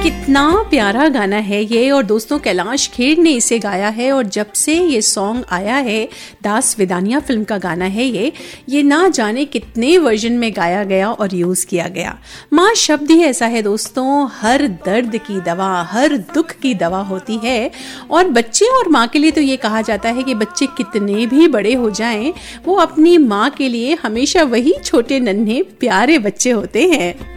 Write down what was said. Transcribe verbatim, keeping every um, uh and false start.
कितना प्यारा गाना है ये, और दोस्तों कैलाश खेर ने इसे गाया है। और जब से ये सॉन्ग आया है, दास विदानिया फिल्म का गाना है ये ये ना जाने कितने वर्जन में गाया गया और यूज किया गया। माँ शब्द ही ऐसा है दोस्तों, हर दर्द की दवा, हर दुख की दवा होती है। और बच्चे और माँ के लिए तो ये कहा जाता है कि बच्चे कितने भी बड़े हो जाएं, वो अपनी माँ के लिए हमेशा वही छोटे नन्हे प्यारे बच्चे होते हैं।